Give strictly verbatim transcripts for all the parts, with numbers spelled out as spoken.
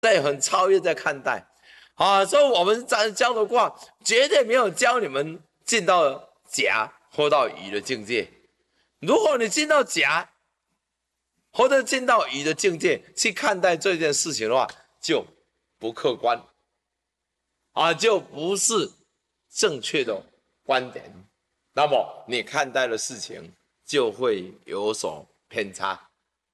在很超越在看待。啊，所以我们在教的卦绝对没有教你们进到甲或到乙的境界。如果你进到甲或者进到乙的境界去看待这件事情的话，就不客观，啊，就不是正确的观点。那么你看待的事情就会有所偏差。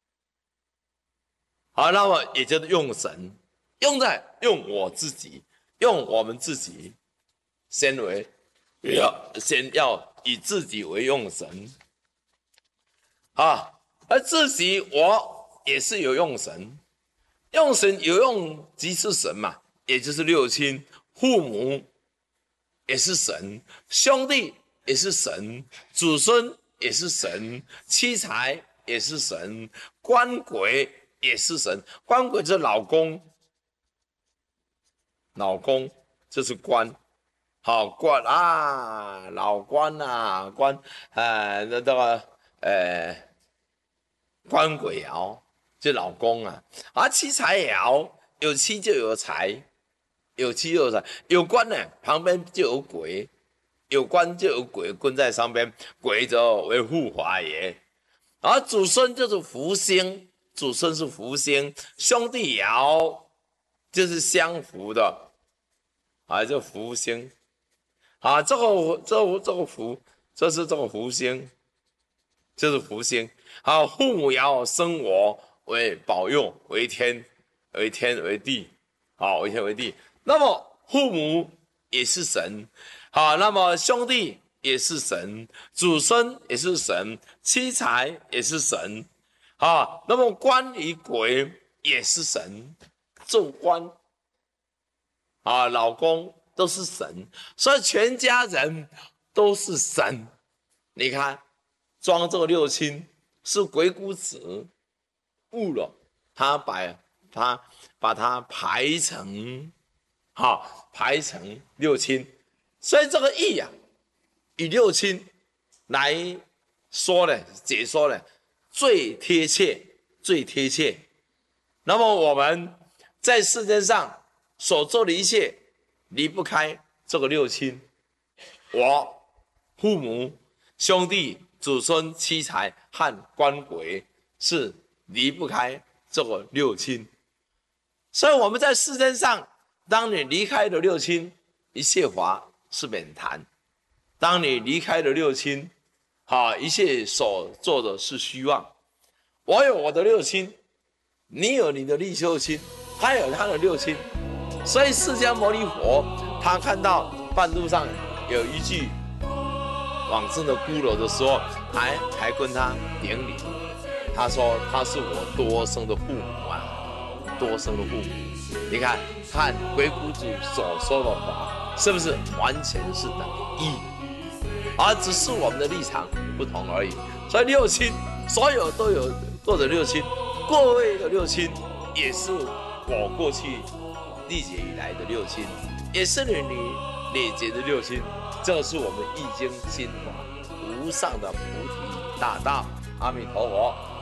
好，那么也就是用神。用在用我自己，用我们自己，先为要先要以自己为用神啊，而自己我也是有用神，用神有用即是神嘛，也就是六亲，父母也是神，兄弟也是神，祖孙也是神，妻财也是神，官鬼也是神，官鬼就是老公。老公就是官，好官啊，老官啊，官，呃，那这个呃，官鬼爻就老公啊，而妻财爻有妻就有财，有妻就有财，有官呢旁边就有鬼，有官就有鬼跟在上边，鬼则为护法也。而祖孙就是福星，祖孙是福星，兄弟爻就是相符的。啊，这福星，啊，这个这个这个福，这是这个福星，这是福星。好，父母爻生我为保佑，为天，为天为地，好，为天为地。那么父母也是神，好，那么兄弟也是神，祖孙也是神，妻财也是神，啊，那么官与鬼也是神，做官。啊，老公都是神，所以全家人都是神。你看，装这个六亲是鬼谷子悟了，他把他把它排成，好排成六亲，所以这个义啊，以六亲来说呢，解说呢，最贴切，最贴切。那么我们在世间上所做的一切离不开这个六亲，我、父母、兄弟、祖孙、妻财和官鬼是离不开这个六亲。所以我们在世间上，当你离开了六亲，一切法是免谈；当你离开了六亲，啊，一切所做的是虚妄。我有我的六亲，你有你的六亲，他有他的六亲。所以释迦牟尼佛他看到半路上有一具往生的骷髅的时候，还还跟他顶礼，他说他是我多生的父母啊，多生的父母。你看看鬼谷子所说的话是不是完全是等一，而只是我们的立场不同而已。所以六亲所有都有做的六亲，各位的六亲也是我过去历劫以来的六亲，也是你历劫的六亲。这是我们易经心法无上的菩提大道。阿弥陀佛。